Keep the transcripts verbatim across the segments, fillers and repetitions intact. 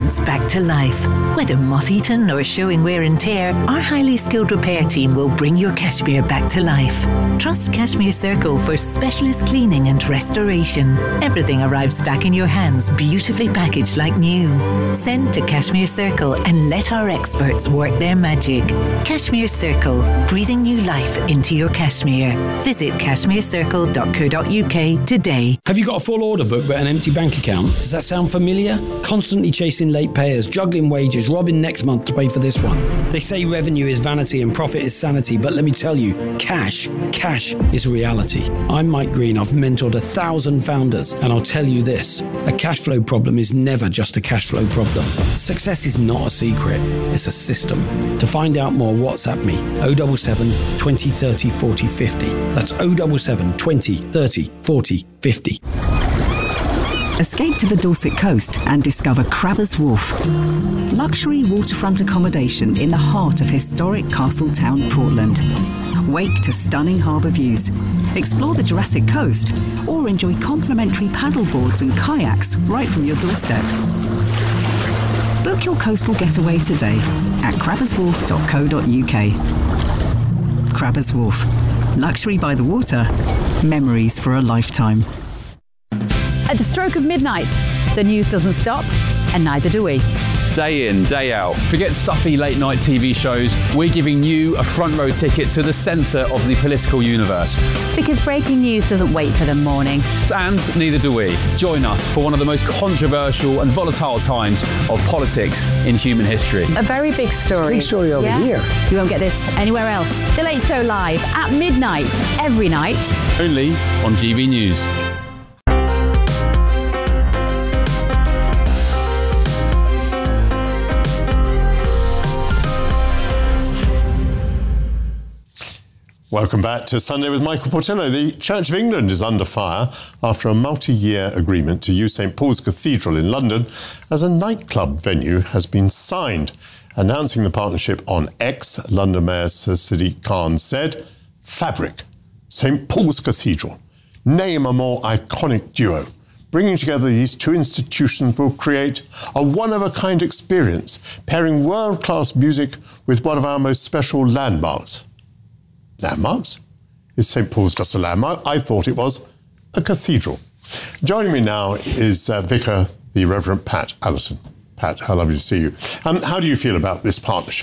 homes back to life. Whether moth-eaten or showing wear and tear, our highly skilled repair team will bring your cashmere back to life. Trust Cashmere Circle for specialist cleaning and restoration. Everything arrives back in your hands, beautifully packaged like new. Send to Cashmere Circle and let our experts work their magic. Cashmere Circle, breathing new life into your cashmere. Visit cashmere circle dot co dot uk today. Have you got a full order book but an empty bank account? Does that sound familiar? Constantly chasing late payers, juggling wages, robbing next month to pay for this one. They say revenue is vanity and profit is sanity, but let me tell you, cash, cash is reality. I'm Mike Green. I've mentored a thousand founders, and I'll tell you this, a cash flow problem is never just a cash flow problem. Success is not a secret, it's a system. To find out more, WhatsApp me, oh seven seven, twenty, thirty, forty, fifty. That's oh seven seven, twenty, thirty, forty, fifty. Escape to the Dorset coast and discover Crabbers Wharf. Luxury waterfront accommodation in the heart of historic Castle Town, Portland. Wake to stunning harbour views. Explore the Jurassic Coast or enjoy complimentary paddle boards and kayaks right from your doorstep. Book your coastal getaway today at crabbers wharf dot co dot uk. Crabbers Wharf. Luxury by the water. Memories for a lifetime. At the stroke of midnight, the news doesn't stop, and neither do we. Day in, day out. Forget stuffy late night T V shows. We're giving you a front row ticket to the centre of the political universe. Because breaking news doesn't wait for the morning. And neither do we. Join us for one of the most controversial and volatile times of politics in human history. A very big story. Big story over yeah? here. You won't get this anywhere else. The Late Show live at midnight, every night. Only on G B News. Welcome back to Sunday with Michael Portillo. The Church of England is under fire after a multi-year agreement to use St Paul's Cathedral in London as a nightclub venue has been signed. Announcing the partnership on X, London Mayor Sir Sadiq Khan said, "Fabric, St Paul's Cathedral. Name a more iconic duo. Bringing together these two institutions will create a one-of-a-kind experience, pairing world-class music with one of our most special landmarks." Landmarks? Is St Paul's just a landmark? I thought it was a cathedral. Joining me now is uh, Vicar, the Reverend Pat Allerton. Pat, how lovely to see you. Um, how do you feel about this partnership?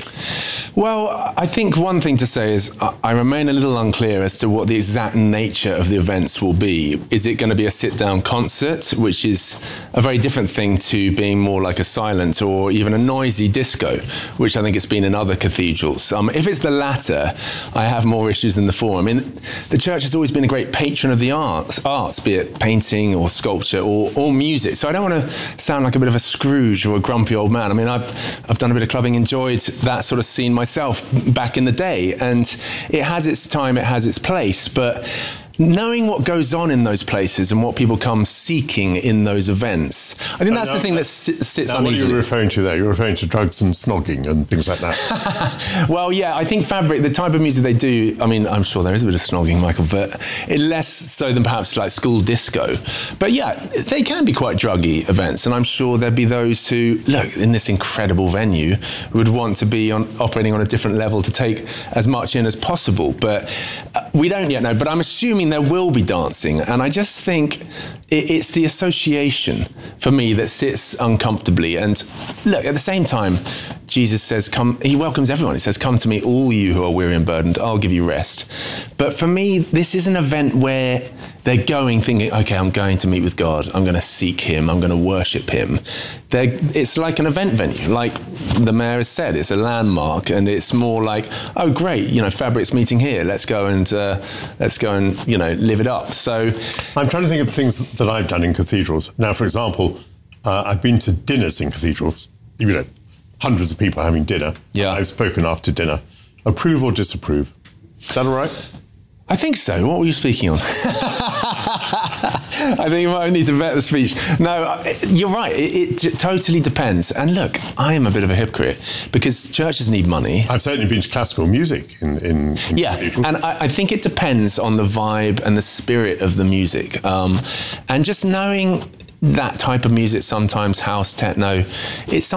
Well, I think one thing to say is I remain a little unclear as to what the exact nature of the events will be. Is it going to be a sit-down concert, which is a very different thing to being more like a silent or even a noisy disco, which I think it's been in other cathedrals. Um, if it's the latter, I have more issues than the former. I mean, the church has always been a great patron of the arts, arts be it painting or sculpture or, or music. So I don't want to sound like a bit of a Scrooge or a grumpy old man. I mean, I've, I've done a bit of clubbing, enjoyed that sort of scene myself back in the day, and it has its time, it has its place, but knowing what goes on in those places and what people come seeking in those events, I think that's now, the thing that sits, sits now, uneasily. What are you referring to there? You're referring to drugs and snogging and things like that. Well, yeah, I think Fabric, the type of music they do, I mean, I'm sure there is a bit of snogging, Michael, but it less so than perhaps like school disco. But yeah, they can be quite druggy events, and I'm sure there'd be those who, look, in this incredible venue, would want to be on, operating on a different level to take as much in as possible. But uh, we don't yet know, but I'm assuming there will be dancing, and I just think it, it's the association for me that sits uncomfortably. And look, at the same time, Jesus says, come, he welcomes everyone. He says, come to me, all you who are weary and burdened, I'll give you rest. But for me, this is an event where they're going thinking, okay, I'm going to meet with God. I'm going to seek him. I'm going to worship him. They're, it's like an event venue. Like the mayor has said, it's a landmark, and it's more like, oh, great, you know, Fabric's meeting here. Let's go and, uh, let's go and, you know, live it up. So I'm trying to think of things that I've done in cathedrals. Now, for example, uh, I've been to dinners in cathedrals, you know, hundreds of people having dinner. Yeah. I've spoken after dinner. Approve or disapprove? Is that all right? I think so. What were you speaking on? I think you might need to vet the speech. No, you're right. It, it totally depends. And look, I am a bit of a hypocrite because churches need money. I've certainly been to classical music in, in, in yeah, cathedrals. And I, I think it depends on the vibe and the spirit of the music. Um, and just knowing that type of music, sometimes house, techno, it's